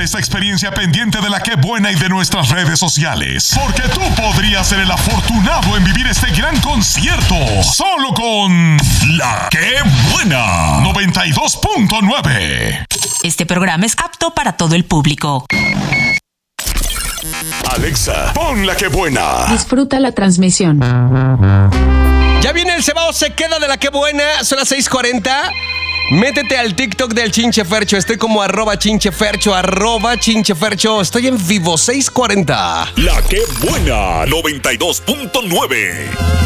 esta experiencia pendiente de La Qué Buena y de nuestras redes sociales. Porque tú podrías ser el afortunado en vivir este gran concierto. Solo con La Qué Buena 92.9. Este programa es apto para todo el público. Alexa, pon La Qué Buena. Disfruta la transmisión. Ya viene el cebado, se queda de La Qué Buena. Son las 6:40. Métete al TikTok del Chinche Fercho. Estoy como @chinchefercho, @chinchefercho. Estoy en vivo, 6:40. La Qué Buena 92.9.